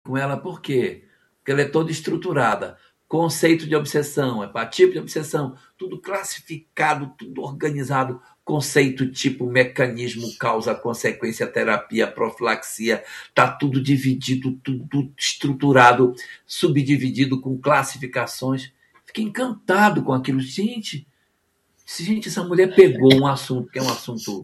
com ela, por quê? Porque ela é toda estruturada. Conceito de obsessão, tipo de obsessão, tudo classificado, tudo organizado. Conceito, tipo, mecanismo, causa, consequência, terapia, profilaxia, está tudo dividido, tudo estruturado, subdividido com classificações. Fiquei encantado com aquilo. Gente, essa mulher pegou um assunto que é um assunto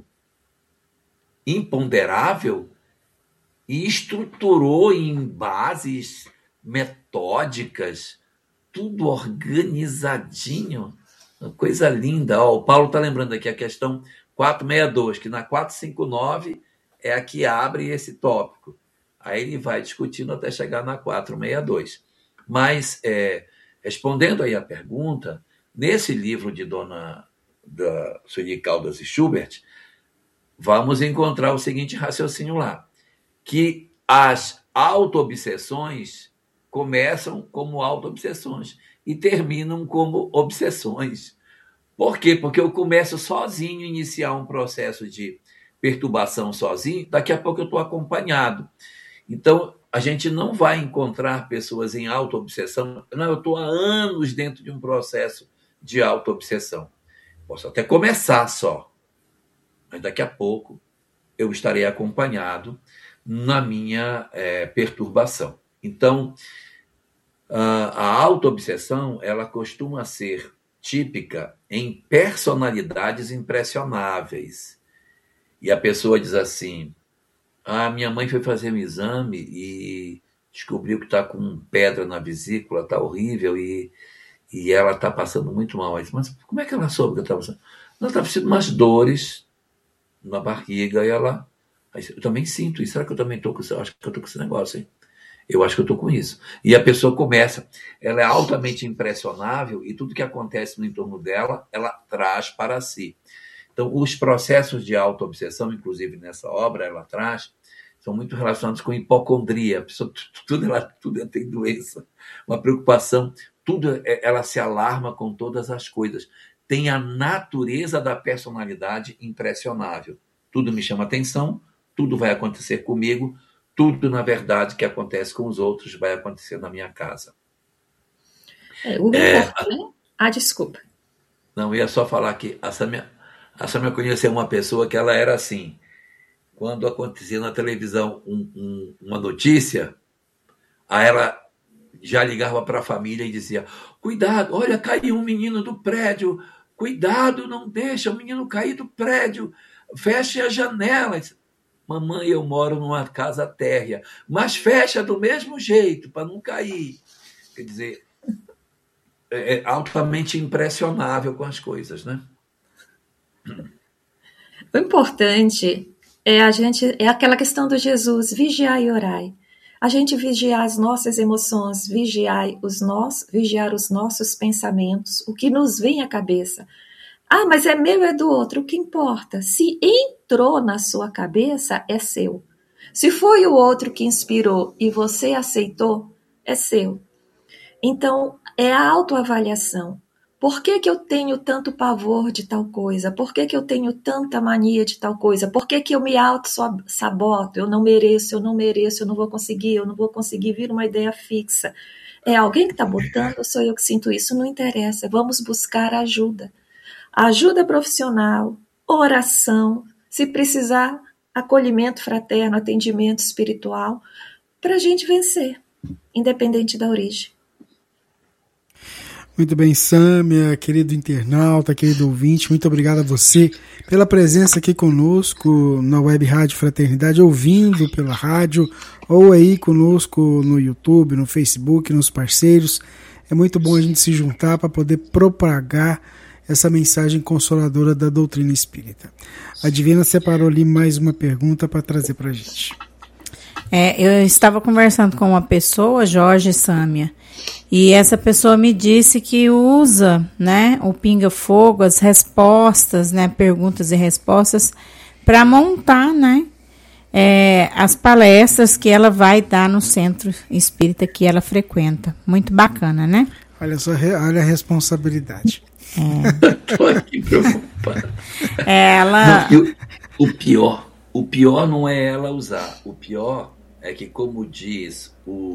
imponderável e estruturou em bases metódicas, tudo organizadinho, uma coisa linda. O Paulo está lembrando aqui a questão 462, que na 459 é a que abre esse tópico. Aí ele vai discutindo até chegar na 462. Mas, respondendo aí a pergunta, nesse livro de da Sueli Caldas e Schubert, vamos encontrar o seguinte raciocínio lá, que as auto-obsessões começam como auto-obsessões e terminam como obsessões. Por quê? Porque eu começo sozinho a iniciar um processo de perturbação sozinho, daqui a pouco eu estou acompanhado. Então, a gente não vai encontrar pessoas em auto-obsessão. Não, eu estou há anos dentro de um processo de auto-obsessão. Posso até começar só, mas daqui a pouco eu estarei acompanhado na minha perturbação. Então, a auto-obsessão, ela costuma ser típica em personalidades impressionáveis. E a pessoa diz assim, minha mãe foi fazer um exame e descobriu que está com pedra na vesícula, está horrível, e ela está passando muito mal. Mas como é que ela soube que eu estava passando? Ela estava sentindo umas dores na barriga, e ela... Eu também sinto isso. Será que eu também estou com isso? Acho que eu estou com esse negócio, hein? Eu acho que eu estou com isso. E a pessoa começa, ela é altamente impressionável e tudo que acontece no entorno dela, ela traz para si. Então, os processos de auto-obsessão, inclusive nessa obra, ela traz, são muito relacionados com hipocondria. A pessoa, tudo tem doença, uma preocupação, tudo ela se alarma com todas as coisas. Tem a natureza da personalidade impressionável. Tudo me chama atenção, tudo vai acontecer comigo, tudo, na verdade, que acontece com os outros vai acontecer na minha casa. Desculpa. Não, eu ia só falar que a Sâmia conheceu uma pessoa que ela era assim. Quando acontecia na televisão uma notícia, aí ela já ligava para a família e dizia, cuidado, olha, caiu um menino do prédio, cuidado, não deixa o menino cair do prédio, feche as janelas. Mamãe, eu moro numa casa térrea, mas fecha do mesmo jeito, para não cair. Quer dizer, é altamente impressionável com as coisas, né? O importante é aquela questão do Jesus, vigiai e orai. A gente vigiar as nossas emoções, vigiar os nossos pensamentos, o que nos vem à cabeça. Mas é meu, é do outro, o que importa? Se entrou na sua cabeça, é seu. Se foi o outro que inspirou e você aceitou, é seu. Então, é a autoavaliação. Por que eu tenho tanto pavor de tal coisa? Por que eu tenho tanta mania de tal coisa? Por que eu me auto-saboto? Eu não mereço, eu não vou conseguir, vira uma ideia fixa. É alguém que está botando ou sou eu que sinto isso? Não interessa, vamos buscar ajuda. Ajuda profissional, oração, se precisar, acolhimento fraterno, atendimento espiritual, para a gente vencer, independente da origem. Muito bem, Sâmia, querido internauta, querido ouvinte, muito obrigado a você pela presença aqui conosco na Web Rádio Fraternidade, ouvindo pela rádio, ou aí conosco no YouTube, no Facebook, nos parceiros. É muito bom a gente se juntar para poder propagar essa mensagem consoladora da doutrina espírita. A Divina separou ali mais uma pergunta para trazer para a gente. Eu estava conversando com uma pessoa, Jorge Sâmia, e essa pessoa me disse que usa, né, o Pinga Fogo, as respostas, né, perguntas e respostas, para montar, né, as palestras que ela vai dar no centro espírita que ela frequenta. Muito bacana, né? Olha só, olha a responsabilidade. Estou aqui preocupado. Ela... O pior não é ela usar. O pior é que, como diz o